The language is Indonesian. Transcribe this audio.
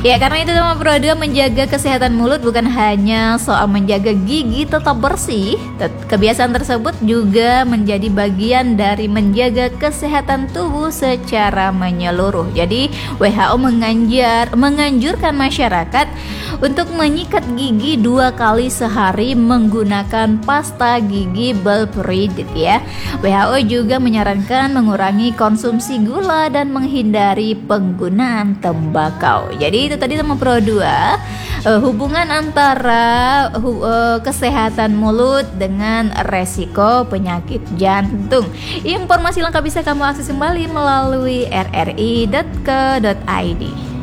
Ya, karena itu nomor Pro 2, menjaga kesehatan mulut bukan hanya soal menjaga gigi tetap bersih. Kebiasaan tersebut juga menjadi bagian dari menjaga kesehatan tubuh secara menyeluruh. Jadi WHO menganjurkan masyarakat untuk menyikat gigi 2 kali sehari menggunakan pasta gigi Belpredid ya. WHO juga menyarankan mengurangi konsumsi gula dan menghindari penggunaan tembakau. Jadi itu tadi sama Pro 2, hubungan antara kesehatan mulut dengan resiko penyakit jantung. Informasi lengkap bisa kamu akses kembali melalui rri.co.id.